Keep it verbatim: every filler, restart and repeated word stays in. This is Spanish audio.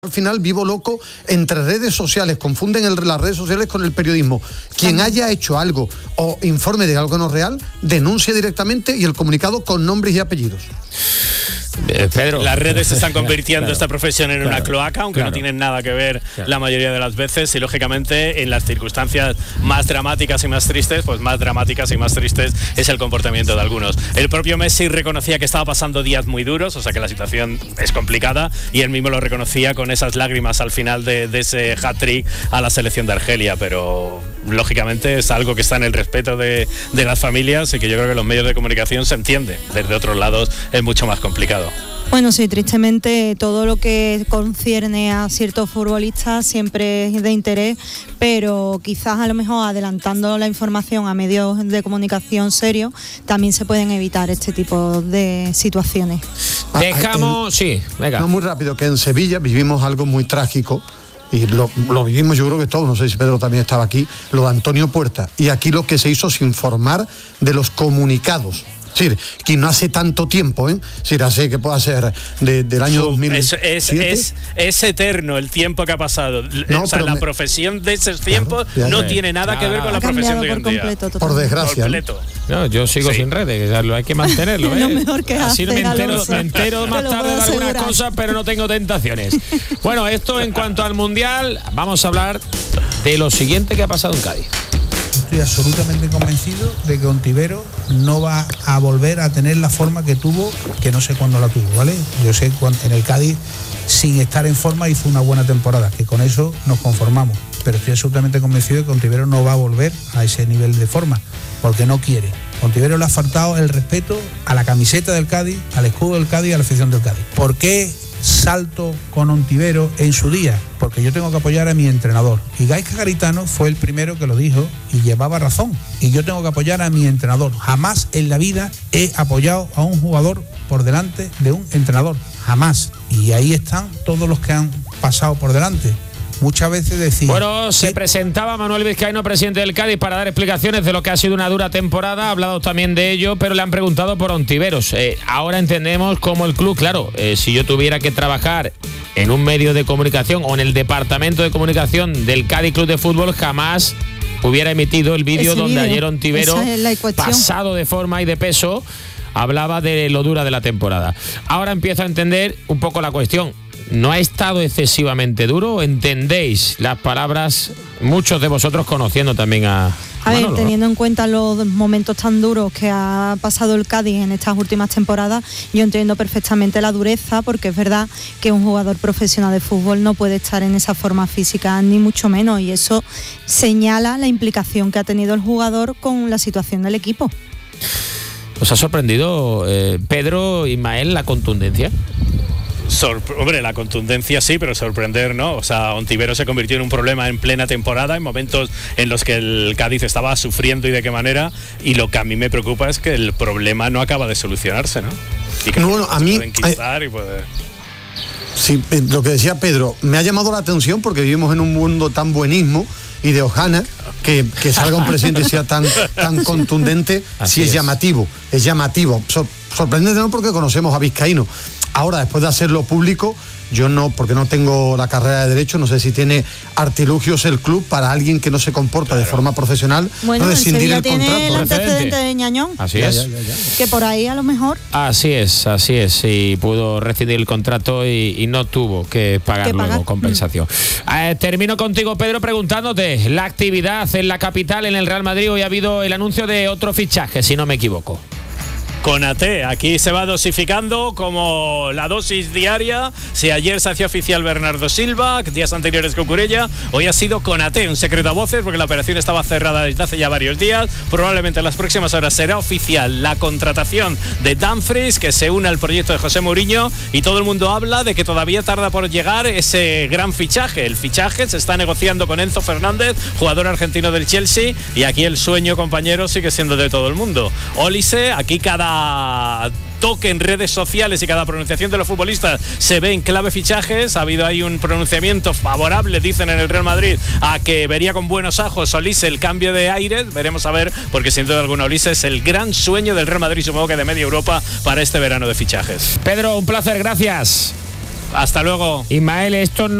Al final vivo loco entre redes sociales, confunden el, las redes sociales con el periodismo. Quien haya hecho algo o informe de algo no real, denuncia directamente y el comunicado con nombres y apellidos. Eh, Pedro. Las redes se están convirtiendo claro, esta profesión en claro, una cloaca, aunque claro, no tienen nada que ver claro. la mayoría de las veces, y lógicamente en las circunstancias más dramáticas y más tristes, pues más dramáticas y más tristes es el comportamiento de algunos. El propio Messi reconocía que estaba pasando días muy duros, o sea que la situación es complicada, y él mismo lo reconocía con esas lágrimas al final de, de ese hat-trick a la selección de Argelia, pero lógicamente es algo que está en el respeto de, de las familias y que yo creo que los medios de comunicación se entiende. Desde otros lados es mucho más complicado. Bueno, sí, tristemente todo lo que concierne a ciertos futbolistas siempre es de interés, pero quizás a lo mejor adelantando la información a medios de comunicación serios también se pueden evitar este tipo de situaciones. Dejamos, sí, venga. No, muy rápido, que en Sevilla vivimos algo muy trágico y lo, lo vivimos yo creo que todos, no sé si Pedro también estaba aquí, lo de Antonio Puerta, y aquí lo que se hizo es informar de los comunicados. Es decir, que no hace tanto tiempo, ¿eh? Es decir, hace que pueda ser de, del año dos mil siete. Es, es, es, es eterno el tiempo que ha pasado. No, o sea, la me... profesión de esos tiempos claro, no sí. tiene nada que ver con la profesión de hoy en día. Completo, por desgracia. No, yo sigo sí. sin redes, lo hay que mantenerlo. ¿eh? Lo mejor que Así hacer, me entero, me entero más tarde de algunas asegurar. cosas, pero no tengo tentaciones. Bueno, esto en cuanto al Mundial, vamos a hablar de lo siguiente que ha pasado en Cádiz. Estoy absolutamente convencido de que Ontivero no va a volver a tener la forma que tuvo, que no sé cuándo la tuvo, ¿vale? Yo sé que en el Cádiz, sin estar en forma, hizo una buena temporada, que con eso nos conformamos. Pero estoy absolutamente convencido de que Ontivero no va a volver a ese nivel de forma, porque no quiere. Ontivero le ha faltado el respeto a la camiseta del Cádiz, al escudo del Cádiz y a la afición del Cádiz. ¿Por qué salto con Ontivero en su día? Porque yo tengo que apoyar a mi entrenador, y Gaizka Garitano fue el primero que lo dijo y llevaba razón, y yo tengo que apoyar a mi entrenador. Jamás en la vida he apoyado a un jugador por delante de un entrenador, jamás, y ahí están todos los que han pasado por delante. Muchas veces decía... Bueno, se presentaba Manuel Vizcaíno, presidente del Cádiz, para dar explicaciones de lo que ha sido una dura temporada. Ha hablado también de ello, pero le han preguntado por Ontiveros. Eh, ahora entendemos cómo el club, claro, eh, si yo tuviera que trabajar en un medio de comunicación o en el departamento de comunicación del Cádiz Club de Fútbol, jamás hubiera emitido el vídeo donde video, ayer Ontivero, pasado de forma y de peso, hablaba de lo dura de la temporada. Ahora empiezo a entender un poco la cuestión. ¿No ha estado excesivamente duro? ¿Entendéis las palabras? Muchos de vosotros conociendo también a... A Manolo, ver, teniendo ¿no? en cuenta los momentos tan duros que ha pasado el Cádiz en estas últimas temporadas, yo entiendo perfectamente la dureza, porque es verdad que un jugador profesional de fútbol no puede estar en esa forma física, ni mucho menos, y eso señala la implicación que ha tenido el jugador con la situación del equipo. ¿Os ha sorprendido, eh, Pedro, Ismael, la contundencia? Sorpre- Hombre, la contundencia sí, pero sorprender no. O sea, Ontivero se convirtió en un problema en plena temporada, en momentos en los que el Cádiz estaba sufriendo y de qué manera, y lo que a mí me preocupa es que el problema no acaba de solucionarse, ¿no? Y que no, bueno, a mí enquistar y poder... Sí, lo que decía Pedro, me ha llamado la atención porque vivimos en un mundo tan buenismo y de hojana, que, que salga un presidente y sea tan, tan contundente, Así sí es, es llamativo, es llamativo. Sor- sorprendente no, porque conocemos a Vizcaíno. Ahora, después de hacerlo público, yo no, porque no tengo la carrera de Derecho, no sé si tiene artilugios el club para alguien que no se comporta claro. de forma profesional, bueno, rescindir el tiene contrato. El antecedente de Ñañón. Así ya, es. ya, ya, ya. Que por ahí a lo mejor. Así es, así es. Y pudo rescindir el contrato y, y no tuvo que pagar ¿Que luego pagar? compensación. Mm. Eh, termino contigo, Pedro, preguntándote la actividad en la capital, en el Real Madrid. Hoy ha habido el anuncio de otro fichaje, si no me equivoco. Konaté, aquí se va dosificando como la dosis diaria. Si ayer se hacía oficial Bernardo Silva, días anteriores Cucurella, hoy ha sido Konaté, un secreto a voces porque la operación estaba cerrada desde hace ya varios días. Probablemente en las próximas horas será oficial la contratación de Dumfries, que se une al proyecto de José Mourinho, y todo el mundo habla de que todavía tarda por llegar ese gran fichaje. El fichaje se está negociando con Enzo Fernández, jugador argentino del Chelsea, y aquí el sueño, compañero, sigue siendo de todo el mundo. Olise, aquí cada toque en redes sociales y cada pronunciación de los futbolistas se ve en clave fichajes. Ha habido ahí un pronunciamiento favorable, dicen en el Real Madrid, a que vería con buenos ojos Olise el cambio de aires. Veremos a ver, porque sin duda alguna Olise es el gran sueño del Real Madrid, supongo que de media Europa, para este verano de fichajes. Pedro, un placer, gracias. Hasta luego. Ismael, esto no